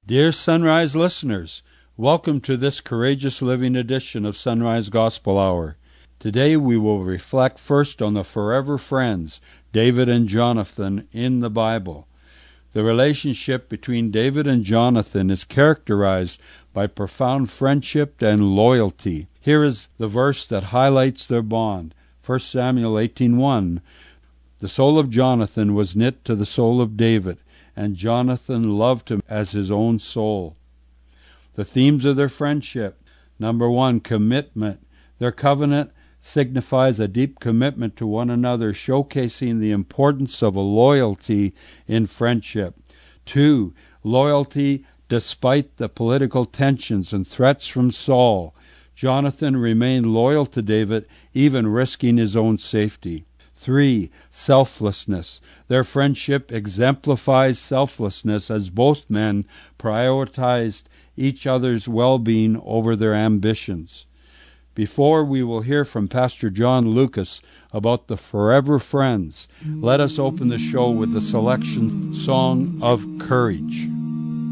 Dear Sunrise listeners, welcome to this Courageous Living edition of Sunrise Gospel Hour. Today we will reflect first on the forever friends, David and Jonathan, in the Bible. The relationship between David and Jonathan is characterized by profound friendship and loyalty. Here is the verse that highlights their bond. 1 Samuel 18:1. The soul of Jonathan was knit to the soul of David, and Jonathan loved him as his own soul. The themes of their friendship. Number 1, commitment. Their covenant signifies a deep commitment to one another, showcasing the importance of a loyalty in friendship. 2, loyalty despite the political tensions and threats from Saul. Jonathan remained loyal to David, even risking his own safety. 3, selflessness. Their friendship exemplifies selflessness as both men prioritized each other's well-being over their ambitions. Before we will hear from Pastor John Lucas about the Forever Friends, let us open the show with the selection Song of Courage.